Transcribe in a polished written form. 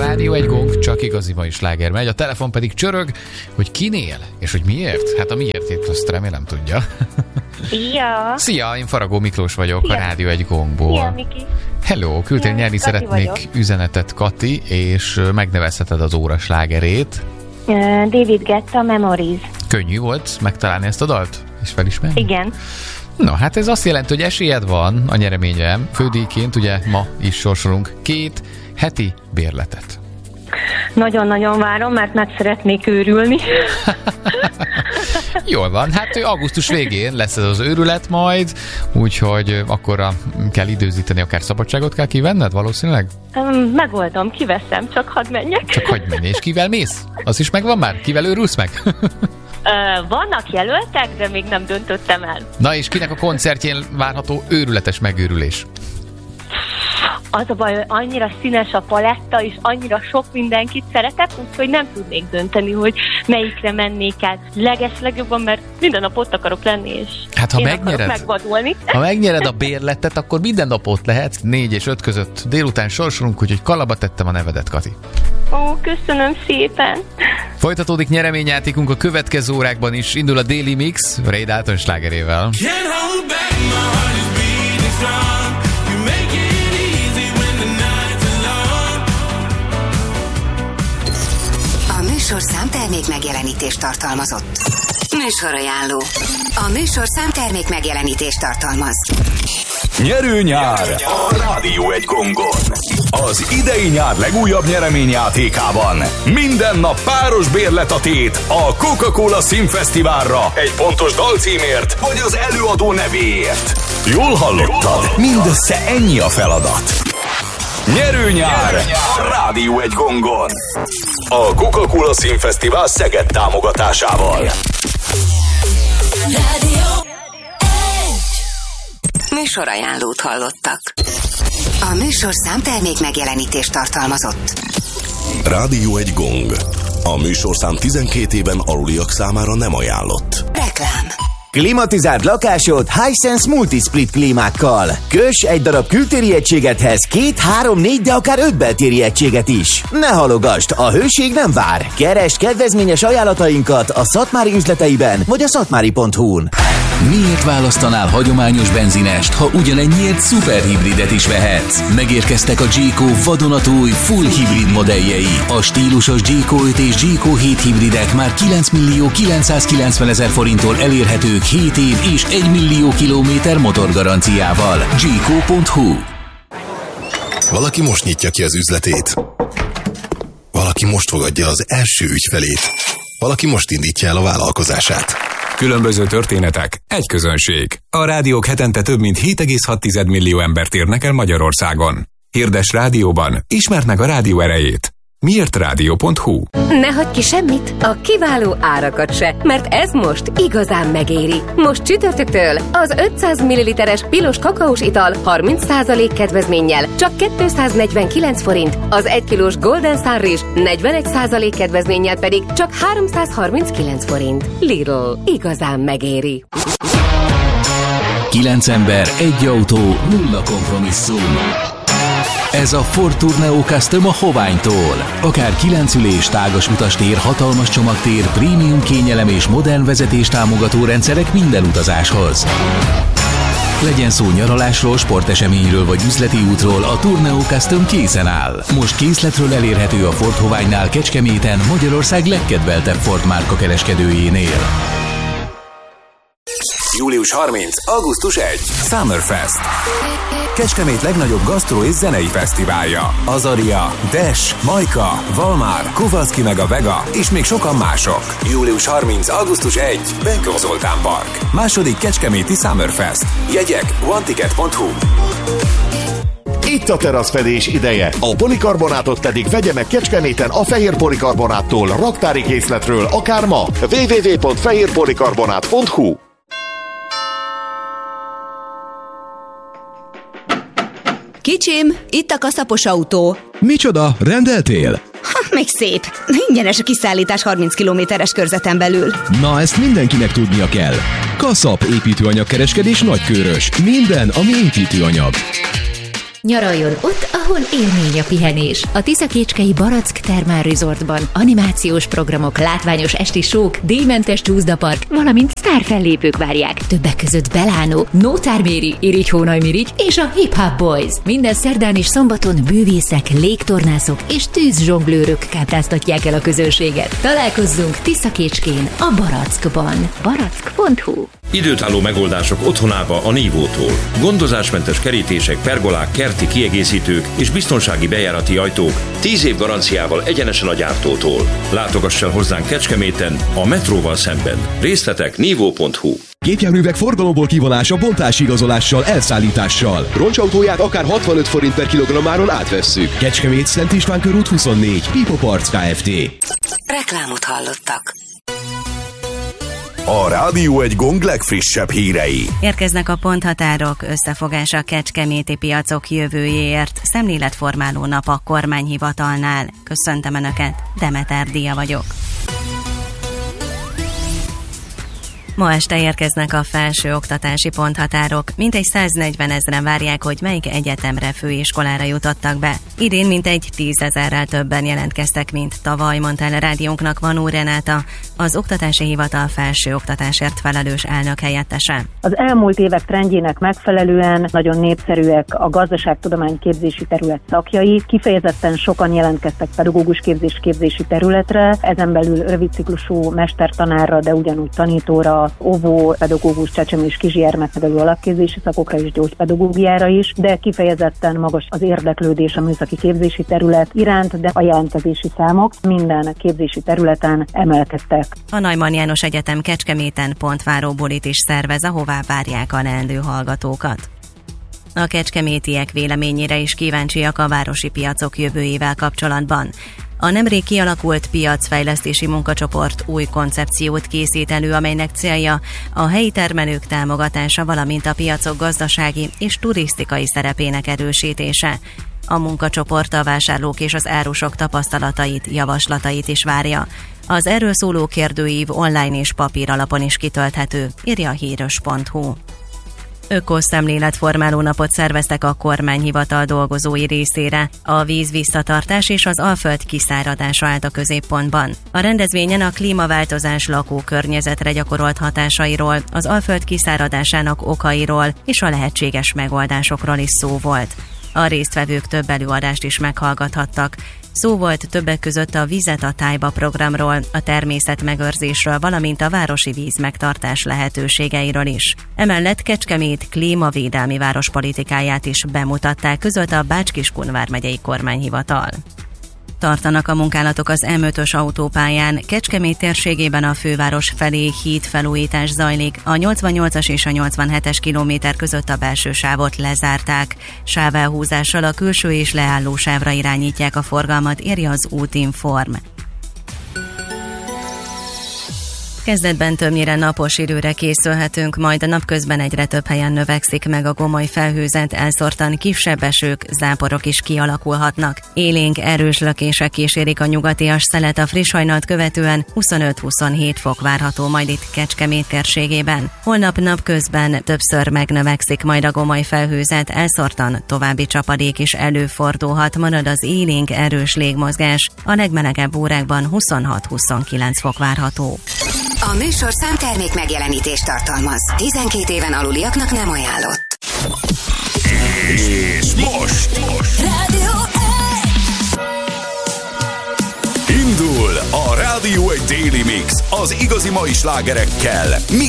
Rádió egy gong, csak igazi mai sláger megy, a telefon pedig csörög, hogy kinél, és hogy miért? Hát a miértét azt remélem tudja. Szia! Szia, én Faragó Miklós vagyok. Szia. A Rádió egy gongból. Szia, Miki! Hello, küldtél nyerni szeretnék üzenetet, Kati, és megnevezheted az óra slágerét. David Guetta, Memories. Könnyű volt megtalálni ezt a dalt, és felismerni? Igen. No, hát ez azt jelenti, hogy esélyed van a nyereményre. Fődíjként ugye ma is sorsolunk 2 heti bérletet. Nagyon-nagyon várom, mert meg szeretnék őrülni. Jól van, hát augusztus végén lesz ez az őrület majd, úgyhogy akkorra kell időzíteni, akár szabadságot kell kivenned valószínűleg? Megoldom, kiveszem, csak hadd menjek. Csak hadd menj, és kivel mész? Az is megvan már? Kivel őrülsz meg? Vannak jelöltek, de még nem döntöttem el. Na és kinek a koncertjén várható őrületes megőrülés? Az a baj, hogy annyira színes a paletta, és annyira sok mindenkit szeretek, úgyhogy nem tudnék dönteni, hogy melyikre mennék el legeslegjobban, mert minden nap ott akarok lenni, és hát, én akarok megvadulni. Ha megnyered a bérletet, akkor minden nap ott lehetsz, 4 és 5 között délután sorsolunk, úgyhogy kalapba tettem a nevedet, Kati. Ó, köszönöm szépen! Folytatódik nyereményjátékunk a következő órákban is, indul a Daily Mix, Ray Dalton slágerével. A műsorszám termék megjelenítést tartalmazott. Műsorajánló. A műsorszám termék megjelenítést tartalmaz. Nyerő nyár a Rádió egy gongon. Az idei nyár legújabb nyereményjátékában minden nap páros bérlet a tét a Coca-Cola Színfesztiválra egy pontos dalcímért vagy az előadó nevéért. Jól hallottad? Mindössze ennyi a feladat. Nyerő nyár a Rádió egy gongon. A Coca-Cola Színfesztivál Szeged támogatásával. Rádió műsorajánlót hallottak. A műsorszám termék megjelenítést tartalmazott. Rádió egy gong. A műsorszám 12 éven aluliak számára nem ajánlott. Reklám. Klimatizált lakásod Hisense Multisplit klímákkal. Köss egy darab kültéri egységethez 2, 3, 4, de akár 5 beltéri egységet is. Ne halogasd, a hőség nem vár. Keresd kedvezményes ajánlatainkat a Szatmári üzleteiben vagy a szatmári.hu-n. Miért választanál hagyományos benzinest, ha ugyanennyiért szuperhibridet is vehetsz? Megérkeztek a G-Co vadonatúj full hibrid modelljei. A stílusos G-Co 5 és G-Co 7 hibridek már 9.990.000 forinttól elérhetők 7 év és 1 millió kilométer motorgaranciával. G-Co.hu. Valaki most nyitja ki az üzletét. Valaki most fogadja az első ügyfelét. Valaki most indítja el a vállalkozását. Különböző történetek, egy közönség. A rádiók hetente több mint 7,6 millió embert érnek el Magyarországon. Hirdess rádióban, ismerd meg a rádió erejét. Miért rádió.hu? Ne hagyj ki semmit, a kiváló árakat se, mert ez most igazán megéri. Most csütörtöktől az 500 ml-es pilos kakaós ital 30% kedvezménnyel csak 249 forint, az 1 kilós Golden Star rizs 41% kedvezménnyel pedig csak 339 forint. Lidl, igazán megéri. 9 ember, egy autó, 0 kompromisszum. Ez a Ford Tourneo Custom a Hoványtól. Akár 9 ülés, tágas utastér, hatalmas csomagtér, prémium kényelem és modern vezetés támogató rendszerek minden utazáshoz. Legyen szó nyaralásról, sporteseményről vagy üzleti útról, a Tourneo Custom készen áll. Most készletről elérhető a Ford Hoványnál Kecskeméten, Magyarország legkedveltebb Ford márka kereskedőjénél. Július 30, augusztus 1. Summerfest. Kecskemét legnagyobb gasztró és zenei fesztiválja. Azaria, Dash, Majka, Valmár, Kovalszki meg a Vega és még sokan mások. Július 30, augusztus 1. Benkó Zoltán Park. Második kecskeméti Summerfest. Jegyek oneticket.hu. Itt a teraszfedés ideje. A polikarbonátot pedig vegye meg Kecskeméten a Fehér Polikarbonáttól, raktári készletről, akár ma. www.fehérpolikarbonát.hu. Kicsim, itt a kaszapos autó. Micsoda, rendeltél? Még szép. Ingyenes a kiszállítás 30 kilométeres körzeten belül. Na, ezt mindenkinek tudnia kell. Kaszap építőanyagkereskedés Nagykőrös. Minden, ami építőanyag. Nyaraljon ott, ahol élmény a pihenés. A Tiszakécskei Barack Thermal Resortban animációs programok, látványos esti sók, díjmentes csúszdapark, valamint sztárfellépők várják. Többek között Belánó, Nótár Méri, Irigy Hónaj Mirigy és a Hip Hop Boys. Minden szerdán és szombaton bővészek, légtornászok és tűzzsonglőrök kápráztatják el a közönséget. Találkozzunk Tiszakécskén, a Barackban. barack.hu. Időtálló megoldások otthonába a Nívótól. Gondozásmentes kerítések, pergolák, kerti kiegészítők és biztonsági bejárati ajtók 10 év garanciával egyenesen a gyártótól. Látogass el hozzánk Kecskeméten, a metróval szemben. Részletek nívó.hu. Gépjárművek forgalomból kivonása bontásigazolással, elszállítással. Roncsautóját akár 65 forint per kilogrammáron átvesszük. Kecskemét, Szent István körút 24. Pipo Parts Kft. Reklámot hallottak. A Rádió egy Gong legfrissebb hírei. Érkeznek a ponthatárok, összefogás a kecskeméti piacok jövőjéért. Szemléletformáló nap a kormányhivatalnál. Köszöntöm Önöket, Demeter Dia vagyok. Ma este érkeznek a felsőoktatási ponthatárok. Mintegy 140 000 várják, hogy melyik egyetemre, főiskolára jutottak be. Idén mintegy 10 000-rel többen jelentkeztek, mint tavaly, mondta el a rádiónknak Vanó Renáta, az Oktatási Hivatal felsőoktatásért felelős elnök helyettese. Az elmúlt évek trendjének megfelelően nagyon népszerűek a gazdaságtudomány képzési terület szakjai. Kifejezetten sokan jelentkeztek pedagógus képzési területre, ezen belül rövidciklusú mestertanárra, de ugyanúgy tanítóra, óvó, pedagógus, csecsemő és kisgyermeknevelő alapképzési szakokra és gyógypedagógiára is, de kifejezetten magas az érdeklődés a műszaki képzési terület iránt, de a jelentkezési számok minden képzési területen emelkedtek. A Neumann János Egyetem Kecskeméten pontváró bulit is szervez, ahová várják a leendő hallgatókat. A kecskemétiek véleményére is kíváncsiak a városi piacok jövőjével kapcsolatban. A nemrég kialakult piacfejlesztési munkacsoport új koncepciót készít elő, amelynek célja a helyi termelők támogatása, valamint a piacok gazdasági és turisztikai szerepének erősítése. A munkacsoport a vásárlók és az árusok tapasztalatait, javaslatait is várja. Az erről szóló kérdőív online és papír alapon is kitölthető, írja a híros.hu. Ökoszemléletformáló napot szerveztek a kormányhivatal dolgozói részére. A víz visszatartás és az alföld kiszáradása állt a középpontban. A rendezvényen a klímaváltozás lakókörnyezetre gyakorolt hatásairól, az alföld kiszáradásának okairól és a lehetséges megoldásokról is szó volt. A résztvevők több előadást is meghallgathattak. Szó volt többek között a Vizet a tájba programról, a természetmegőrzésről, valamint a városi vízmegtartás lehetőségeiről is. Emellett Kecskemét klímavédelmi várospolitikáját is bemutatták, közölte a Bács-Kiskun vármegyei kormányhivatal. Tartanak a munkálatok az M5-ös autópályán. Kecskemét térségében a főváros felé hídfelújítás zajlik. A 88-as és a 87-es kilométer között a belső sávot lezárták. Sávelhúzással a külső és leálló sávra irányítják a forgalmat, írja az Útinform. Kezdetben többnyire napos időre készülhetünk, majd a napközben egyre több helyen növekszik meg a gomoly felhőzet, elszórtan kisebb esők, záporok is kialakulhatnak. Élénk erős lökések kísérik a nyugatias szelet, a friss hajnalt követően 25-27 fok várható majd itt Kecskemét térségében. Holnap napközben többször megnövekszik majd a gomoly felhőzet, elszórtan további csapadék is előfordulhat, marad az élénk erős légmozgás. A legmelegebb órákban 26-29 fok várható. A műsor számtermék megjelenítést tartalmaz. 12 éven aluliaknak nem ajánlott. És most Rádió indul a Rádió egy Daily Mix az igazi mai slágerekkel.